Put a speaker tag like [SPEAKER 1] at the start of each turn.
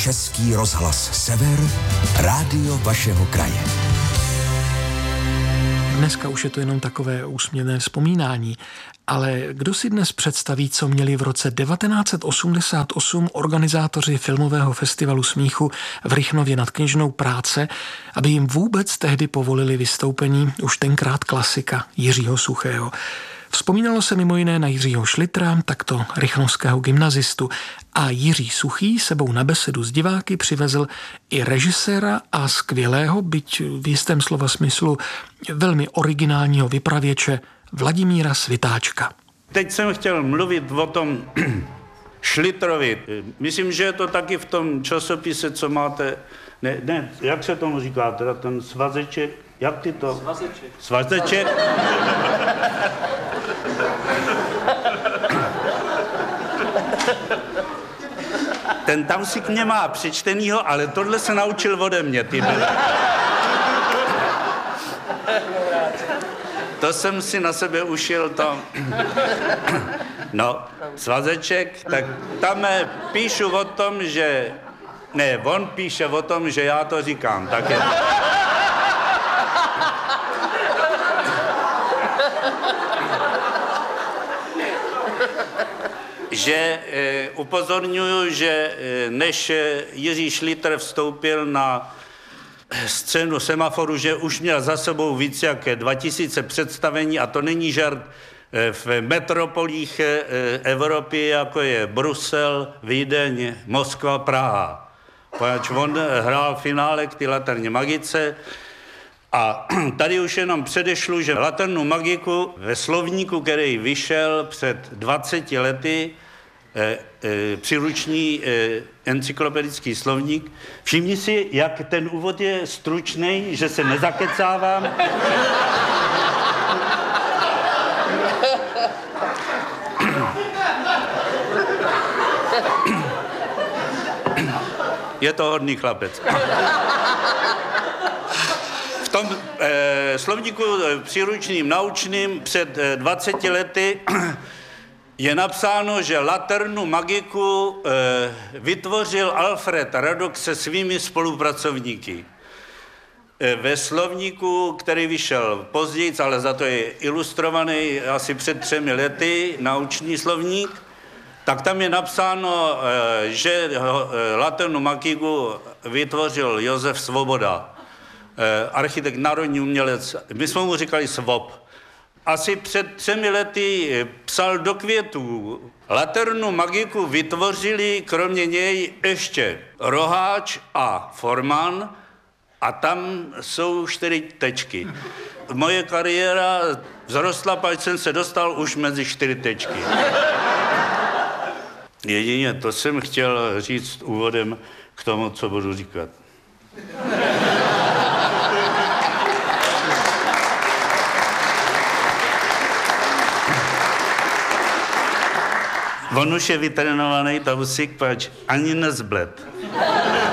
[SPEAKER 1] Český rozhlas Sever, rádio vašeho kraje.
[SPEAKER 2] Dneska už je to jenom takové úsměvné vzpomínání, ale kdo si dnes představí, co měli v roce 1988 organizátoři filmového festivalu smíchu v Rychnově nad Kněžnou práce, aby jim vůbec tehdy povolili vystoupení už tenkrát klasika Jiřího Suchého. Vzpomínalo se mimo jiné na Jiřího Šlitra, takto rychnovského gymnazistu, a Jiří Suchý sebou na besedu s diváky přivezl i režiséra a skvělého, byť v jistém slova smyslu velmi originálního vypravěče Vladimíra Svitáčka.
[SPEAKER 3] Teď jsem chtěl mluvit o tom Šlitrovi. Myslím, že je to taky v tom časopise, co máte. Ne, jak se tomu říká, teda ten svazeček? Jak ty to? Svazeček. Ten Tausík mě má přečtenýho, ale tohle se naučil ode mě, ty byly. To jsem si na sebe ušil to. No, svazeček, tak tam píšu o tom, že... Ne, on píše o tom, že já to říkám, tak je. Že upozorňuju, že než Jiří Šlitr vstoupil na scénu Semaforu, že už měl za sebou víc jak 2000 představení, a to není žart, v metropolích Evropy, jako je Brusel, Vídeň, Moskva, Praha. Poněvadž on hrál finále k ty Laterně magice. A tady už jenom předešlu, že Laternu magiku ve slovníku, který vyšel před 20 lety, příruční encyklopedický slovník. Všimni si, jak ten úvod je stručnej, že se nezakecávám. Je to hodný chlapec. V tom slovníku příručním naučným před 20 lety je napsáno, že Laternu magiku vytvořil Alfred Radok se svými spolupracovníky. Ve slovníku, který vyšel později, ale za to je ilustrovaný asi před 3 lety, naučný slovník, tak tam je napsáno, že Laternu magiku vytvořil Josef Svoboda, architekt, národní umělec. My jsme mu říkali Svob. Asi před 3 lety psal do květů. Laternu magiku vytvořili kromě něj ještě Roháč a Forman, a tam jsou 4 tečky. Moje kariéra vzrostla, pač jsem se dostal už mezi 4 tečky. Jedině to jsem chtěl říct úvodem k tomu, co budu říkat. On už je vytrénovaný Tausík, pač ani nezbled.